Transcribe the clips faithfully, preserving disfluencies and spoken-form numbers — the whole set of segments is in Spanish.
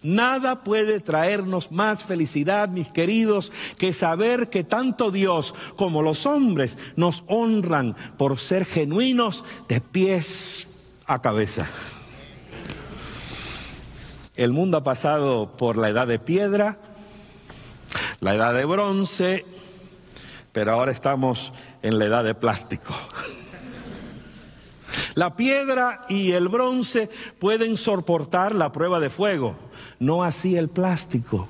Nada puede traernos más felicidad, mis queridos, que saber que tanto Dios como los hombres nos honran por ser genuinos de pies a cabeza. El mundo ha pasado por la edad de piedra, la edad de bronce, pero ahora estamos en la edad de plástico. La piedra y el bronce pueden soportar la prueba de fuego, no así el plástico.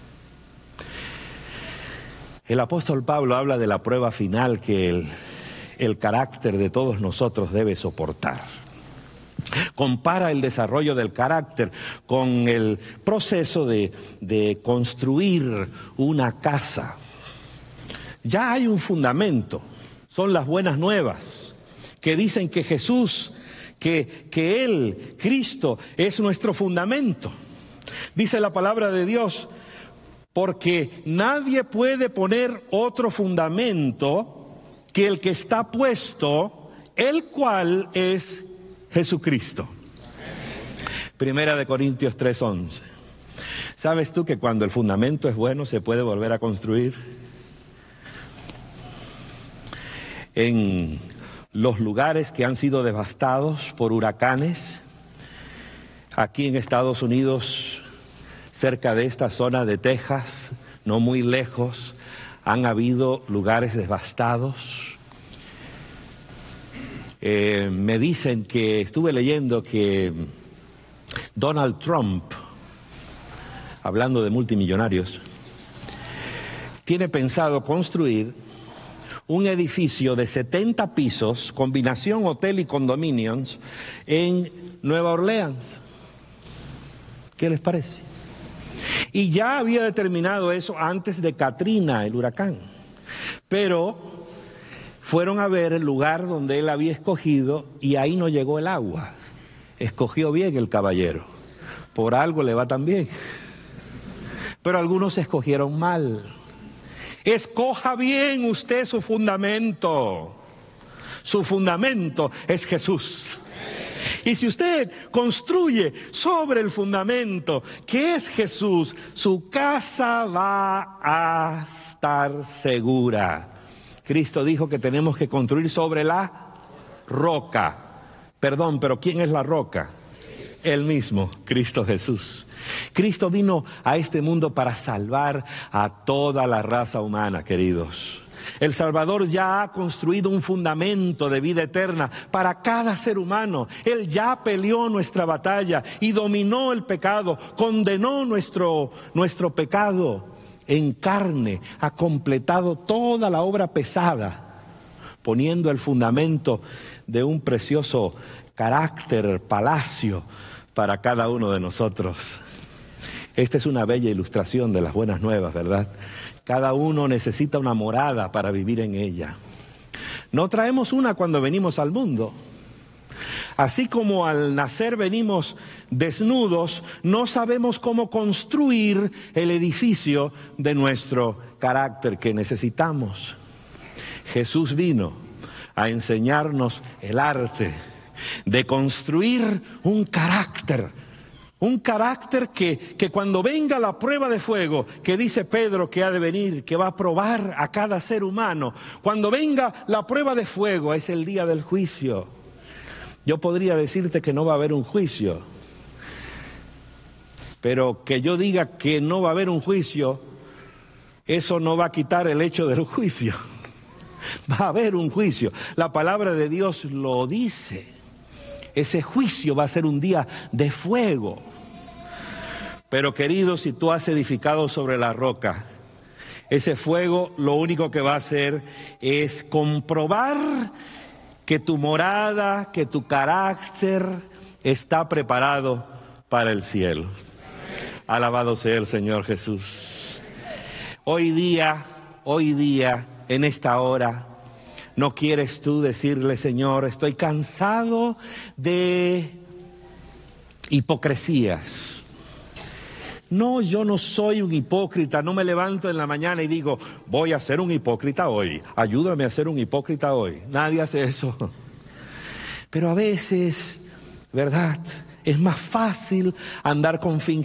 El apóstol Pablo habla de la prueba final que el, el carácter de todos nosotros debe soportar. Compara el desarrollo del carácter con el proceso de, de construir una casa. Ya hay un fundamento, son las buenas nuevas, que dicen que Jesús, que, que Él, Cristo, es nuestro fundamento. Dice la palabra de Dios, porque nadie puede poner otro fundamento que el que está puesto, el cual es Jesucristo. Primera de Corintios tres once. ¿Sabes tú que cuando el fundamento es bueno se puede volver a construir? En los lugares que han sido devastados por huracanes, aquí en Estados Unidos, cerca de esta zona de Texas, no muy lejos, han habido lugares devastados. Eh, me dicen que, estuve leyendo que Donald Trump, hablando de multimillonarios, tiene pensado construir un edificio de setenta pisos, combinación hotel y condominios, en Nueva Orleans. ¿Qué les parece? Y ya había determinado eso antes de Katrina, el huracán. Pero fueron a ver el lugar donde él había escogido y ahí no llegó el agua. Escogió bien el caballero. Por algo le va tan bien. Pero algunos escogieron mal. Escoja bien usted su fundamento. Su fundamento es Jesús. Y si usted construye sobre el fundamento que es Jesús, su casa va a estar segura. Cristo dijo que tenemos que construir sobre la roca. Perdón, pero ¿quién es la roca? Él mismo, Cristo Jesús. Cristo vino a este mundo para salvar a toda la raza humana, queridos. El Salvador ya ha construido un fundamento de vida eterna para cada ser humano. Él ya peleó nuestra batalla y dominó el pecado, condenó nuestro, nuestro pecado en carne, ha completado toda la obra pesada, poniendo el fundamento de un precioso carácter, palacio para cada uno de nosotros. Esta es una bella ilustración de las buenas nuevas, ¿verdad? Cada uno necesita una morada para vivir en ella. No traemos una cuando venimos al mundo. Así como al nacer venimos desnudos, no sabemos cómo construir el edificio de nuestro carácter que necesitamos. Jesús vino a enseñarnos el arte de construir un carácter. Un carácter que, que cuando venga la prueba de fuego, que dice Pedro que ha de venir, que va a probar a cada ser humano, cuando venga la prueba de fuego, es el día del juicio. Yo podría decirte que no va a haber un juicio, pero que yo diga que no va a haber un juicio, eso no va a quitar el hecho del juicio. Va a haber un juicio. La palabra de Dios lo dice. Ese juicio va a ser un día de fuego. Pero querido, si tú has edificado sobre la roca, ese fuego lo único que va a hacer es comprobar que tu morada, que tu carácter está preparado para el cielo. Alabado sea el Señor Jesús. Hoy día, hoy día, en esta hora, ¿no quieres tú decirle, Señor, estoy cansado de hipocresías? No, yo no soy un hipócrita, no me levanto en la mañana y digo, voy a ser un hipócrita hoy, ayúdame a ser un hipócrita hoy. Nadie hace eso. Pero a veces, ¿verdad? Es más fácil andar con fingimientos.